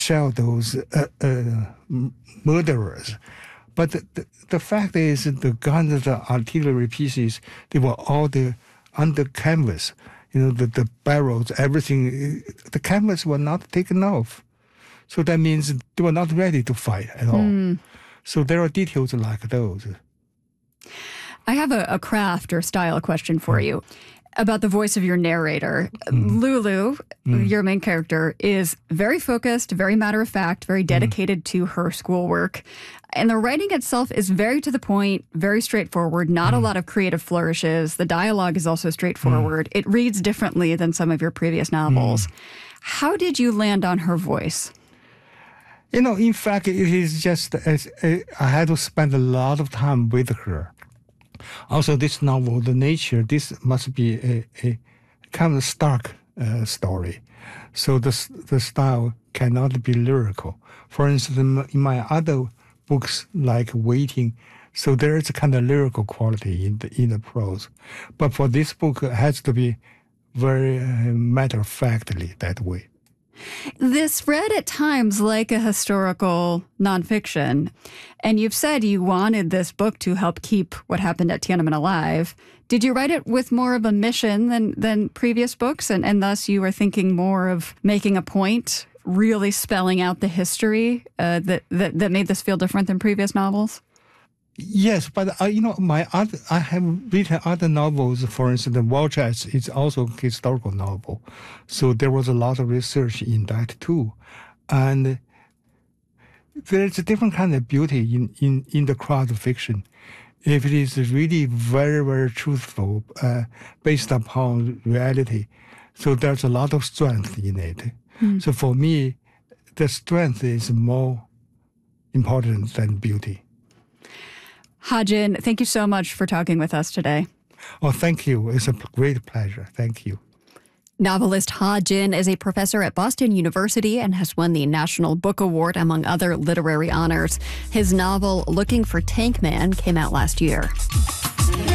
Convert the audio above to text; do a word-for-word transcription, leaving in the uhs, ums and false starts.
shell those uh, uh, murderers. But the, the, the fact is, the guns, the artillery pieces, they were all the, under canvas. You know, the, the barrels, everything, the canvas were not taken off. So that means they were not ready to fight at all. Mm. So there are details like those. I have a, a craft or style question for mm. you about the voice of your narrator. Mm. Lulu, mm. your main character, is very focused, very matter-of-fact, very dedicated mm. to her schoolwork. And the writing itself is very to the point, very straightforward, not mm. a lot of creative flourishes. The dialogue is also straightforward. Mm. It reads differently than some of your previous novels. Mm. How did you land on her voice? You know, in fact, it is just, as I had to spend a lot of time with her. Also, this novel, the nature, this must be a, a kind of stark uh, story. So the, the style cannot be lyrical. For instance, in my other books like Waiting, so there is a kind of lyrical quality in the, in the prose. But for this book, it has to be very uh, matter-of-factly that way. This read at times like a historical nonfiction, and you've said you wanted this book to help keep what happened at Tiananmen alive. Did you write it with more of a mission than, than previous books, and, and thus you were thinking more of making a point, really spelling out the history uh, that, that, that made this feel different than previous novels? Yes, but uh, you know, my other, I have written other novels. For instance, The Vultures is also a historical novel, so there was a lot of research in that too, and there's a different kind of beauty in in in the crowd fiction. If it is really very very truthful, uh, based upon reality, so there's a lot of strength in it. Mm. So for me, the strength is more important than beauty. Ha-Jin, thank you so much for talking with us today. Oh, thank you. It's a great pleasure. Thank you. Novelist Ha-Jin is a professor at Boston University and has won the National Book Award, among other literary honors. His novel, Looking for Tank Man, came out last year.